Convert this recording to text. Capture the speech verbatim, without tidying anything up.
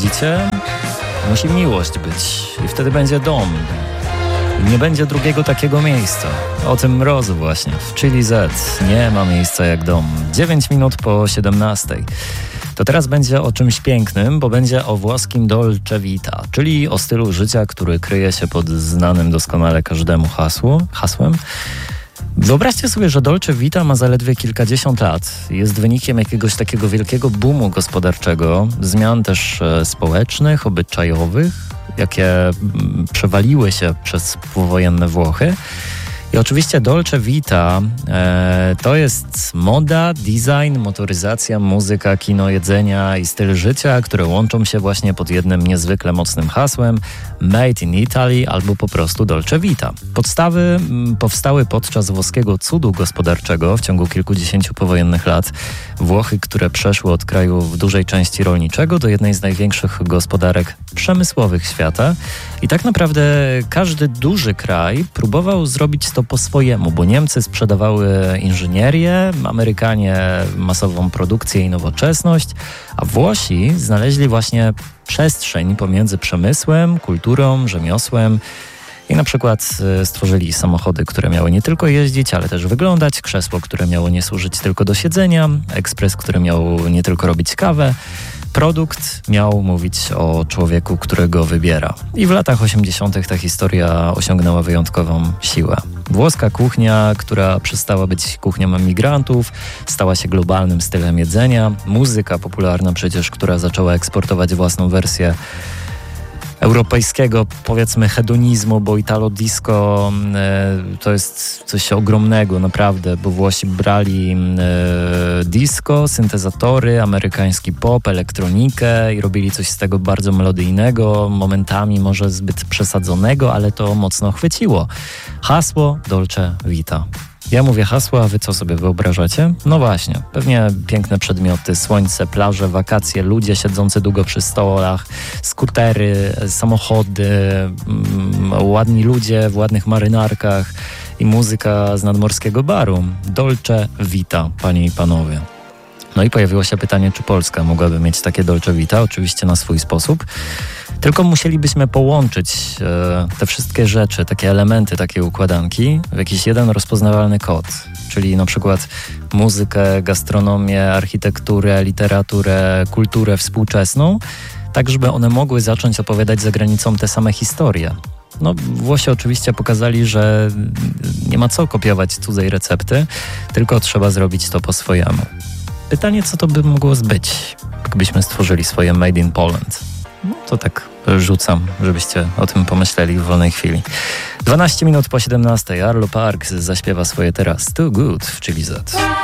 widzicie? Musi miłość być i wtedy będzie dom. Nie będzie drugiego takiego miejsca. O tym mroz właśnie. W Chili Z nie ma miejsca jak dom. dziewięć minut po siedemnastej. To teraz będzie o czymś pięknym, bo będzie o włoskim Dolce Vita, czyli o stylu życia, który kryje się pod znanym doskonale każdemu hasło, hasłem. Wyobraźcie sobie, że Dolce Vita ma zaledwie kilkadziesiąt lat. Jest wynikiem jakiegoś takiego wielkiego boomu gospodarczego, zmian też e, społecznych, obyczajowych, jakie m, przewaliły się przez powojenne Włochy. I oczywiście Dolce Vita e, to jest moda, design, motoryzacja, muzyka, kino, jedzenia i styl życia, które łączą się właśnie pod jednym niezwykle mocnym hasłem Made in Italy albo po prostu Dolce Vita. Podstawy m, powstały podczas włoskiego cudu gospodarczego w ciągu kilkudziesięciu powojennych lat. Włochy, które przeszły od kraju w dużej części rolniczego do jednej z największych gospodarek przemysłowych świata. I tak naprawdę każdy duży kraj próbował zrobić to po swojemu, bo Niemcy sprzedawały inżynierię, Amerykanie masową produkcję i nowoczesność, a Włosi znaleźli właśnie przestrzeń pomiędzy przemysłem, kulturą, rzemiosłem i na przykład stworzyli samochody, które miały nie tylko jeździć, ale też wyglądać, krzesło, które miało nie służyć tylko do siedzenia, ekspres, który miał nie tylko robić kawę. Produkt miał mówić o człowieku, którego wybiera. I w latach osiemdziesiątych ta historia osiągnęła wyjątkową siłę. Włoska kuchnia, która przestała być kuchnią emigrantów, stała się globalnym stylem jedzenia. Muzyka popularna przecież, która zaczęła eksportować własną wersję europejskiego, powiedzmy, hedonizmu, bo Italo Disco e, to jest coś ogromnego naprawdę, bo Włosi brali e, disco, syntezatory, amerykański pop, elektronikę i robili coś z tego bardzo melodyjnego, momentami może zbyt przesadzonego, ale to mocno chwyciło. Hasło Dolce Vita. Ja mówię hasło, a wy co sobie wyobrażacie? No właśnie, pewnie piękne przedmioty, słońce, plaże, wakacje, ludzie siedzący długo przy stołach, skutery, samochody, mm, ładni ludzie w ładnych marynarkach i muzyka z nadmorskiego baru. Dolce Vita, panie i panowie. No i pojawiło się pytanie, czy Polska mogłaby mieć takie Dolce Vita, oczywiście na swój sposób. Tylko musielibyśmy połączyć e, te wszystkie rzeczy, takie elementy, takie układanki w jakiś jeden rozpoznawalny kod. Czyli na przykład muzykę, gastronomię, architekturę, literaturę, kulturę współczesną, tak żeby one mogły zacząć opowiadać za granicą te same historie. No, Włosi oczywiście pokazali, że nie ma co kopiować cudzej recepty, tylko trzeba zrobić to po swojemu. Pytanie, co to by mogło być, gdybyśmy stworzyli swoje Made in Poland? No to tak rzucam, żebyście o tym pomyśleli w wolnej chwili. dwanaście minut po siedemnastej. Arlo Parks zaśpiewa swoje teraz Too Good w Chili Z.